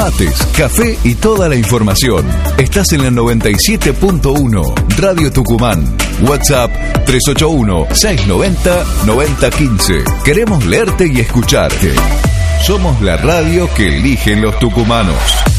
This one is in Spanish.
Mates, café y toda la información. Estás en la 97.1 Radio Tucumán. WhatsApp 381-690-9015. Queremos leerte y escucharte. Somos la radio que eligen los tucumanos.